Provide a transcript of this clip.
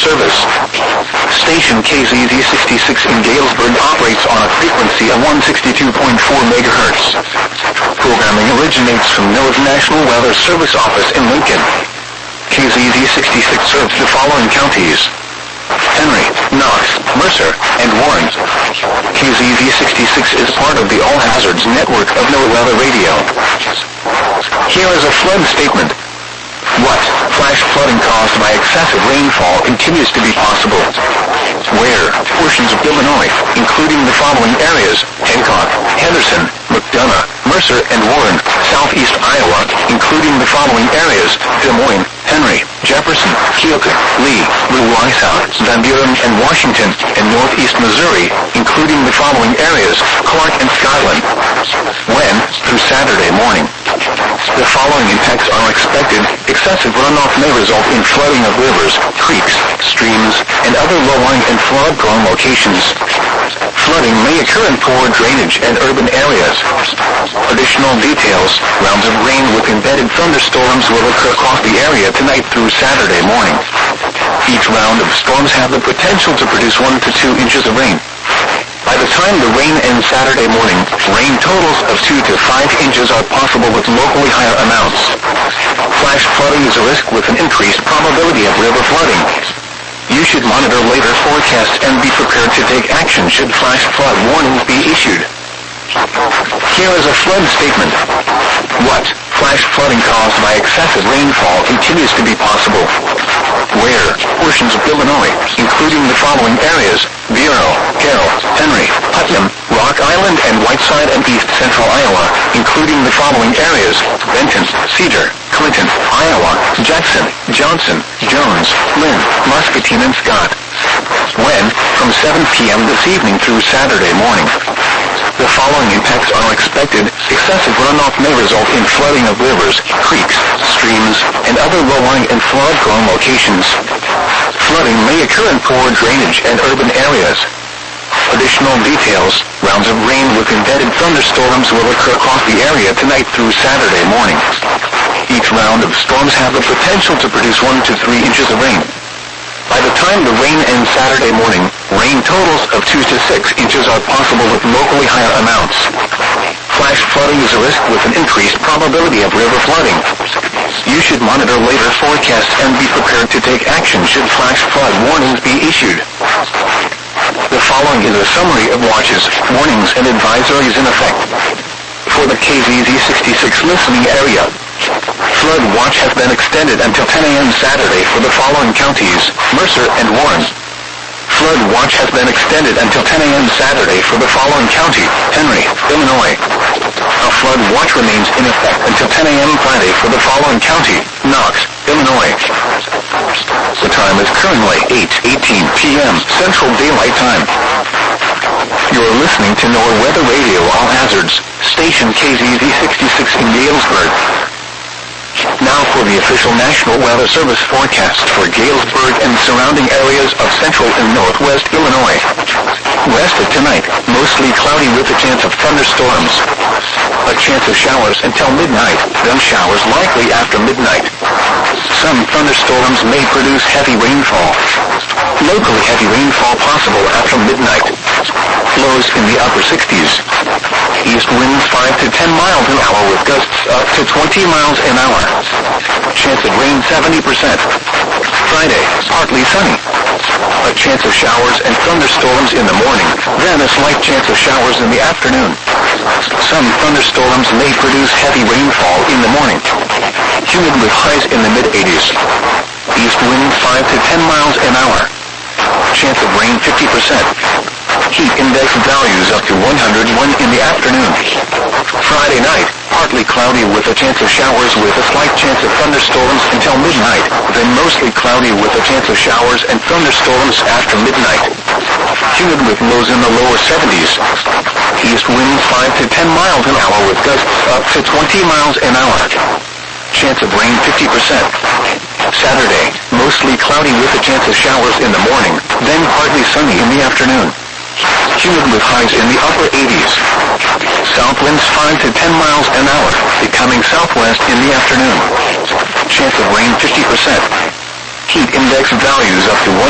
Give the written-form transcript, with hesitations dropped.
service. Station KZZ66 in Galesburg operates on a frequency of 162.4 MHz. Programming originates from NOAA's National Weather Service office in Lincoln. KZZ66 serves the following counties: Henry, Knox, Mercer, and Warren. KZZ66 is part of the All Hazards network of NOAA Weather Radio. Here is a flood statement. What? Flash flooding caused by excessive rainfall continues to be possible. Where? Portions of Illinois, including the following areas: Hancock, Henderson, McDonough, Mercer, and Warren. Southeast Iowa, including the following areas: Des Moines, Henry, Jefferson, Keokuk, Lee, Louisa, Van Buren, and Washington. And Northeast Missouri, including the following areas: Clark and Skyland. When? Through Saturday morning. The following impacts are expected. Excessive runoff may result in flooding of rivers, creeks, streams, and other low-lying and flood-prone locations. Flooding may occur in poor drainage and urban areas. Additional details: rounds of rain with embedded thunderstorms will occur across the area tonight through Saturday morning. Each round of storms have the potential to produce 1 to 2 inches of rain. By the time the rain ends Saturday morning, rain totals of 2 to 5 inches are possible with locally higher amounts. Flash flooding is a risk with an increased probability of river flooding. You should monitor later forecasts and be prepared to take action should flash flood warnings be issued. Here is a flood statement. What? Flash flooding caused by excessive rainfall continues to be possible. Where? Portions of Illinois, including the following areas: Bureau, Carroll, Henry, Putnam, Rock Island, and Whiteside, and East Central Iowa, including the following areas: Benton, Cedar, Clinton, Iowa, Jackson, Johnson, Jones, Lynn, Muscatine, and Scott. When? From 7 p.m. this evening through Saturday morning. The following impacts are expected. Excessive runoff may result in flooding of rivers, creeks, streams, and other low-lying and flood-prone locations. Flooding may occur in poor drainage and urban areas. Additional details: rounds of rain with embedded thunderstorms will occur across the area tonight through Saturday morning. Each round of storms have the potential to produce 1 to 3 inches of rain. By the time the rain ends Saturday morning, rain totals of 2 to 6 inches are possible with locally higher amounts. Flash flooding is a risk with an increased probability of river flooding. You should monitor later forecasts and be prepared to take action should flash flood warnings be issued. The following is a summary of watches, warnings, and advisories in effect. For the KZZ66 listening area, flood watch has been extended until 10 a.m. Saturday for the following counties: Mercer and Warren. Flood watch has been extended until 10 a.m. Saturday for the following county: Henry, Illinois. A flood watch remains in effect until 10 a.m. Friday for the following county: Knox, Illinois. The time is currently 8:18 p.m. Central Daylight Time. You're listening to NOAA Weather Radio All Hazards, station KZZ66 in Galesburg. Now for the official National Weather Service forecast for Galesburg and surrounding areas of central and northwest Illinois. West of tonight, mostly cloudy with a chance of thunderstorms. A chance of showers until midnight, then showers likely after midnight. Some thunderstorms may produce heavy rainfall. Locally heavy rainfall possible after midnight. Lows in the upper 60s. East winds 5 to 10 miles an hour with gusts up to 20 miles an hour. Chance of rain 70%. Friday, partly sunny. A chance of showers and thunderstorms in the morning, then a slight chance of showers in the afternoon. Some thunderstorms may produce heavy rainfall in the morning. Humid with highs in the mid-80s. East wind 5 to 10 miles an hour. Chance of rain 50%. Heat index values up to 101 in the afternoon. Friday night, partly cloudy with a chance of showers with a slight chance of thunderstorms until midnight, then mostly cloudy with a chance of showers and thunderstorms after midnight. Humid with lows in the lower 70s. East winds 5 to 10 miles an hour with gusts up to 20 miles an hour. Chance of rain 50%. Saturday, mostly cloudy with a chance of showers in the morning, then partly sunny in the afternoon. Humid with highs in the upper 80s. South winds 5 to 10 miles an hour, becoming southwest in the afternoon. Chance of rain 50%. Heat index values up to 1.